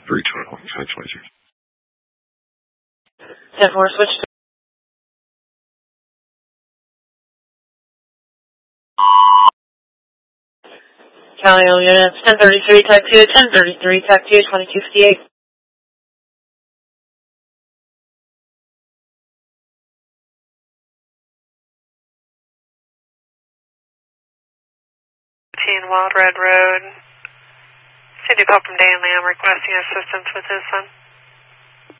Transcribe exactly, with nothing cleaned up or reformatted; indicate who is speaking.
Speaker 1: three twenty-six.
Speaker 2: ten four, switch to Cali units, ten thirty-three, type two, ten thirty-three, type two, twenty-two fifty-eight.
Speaker 3: Wild Red Road. City call from Danley. I'm requesting assistance with this one.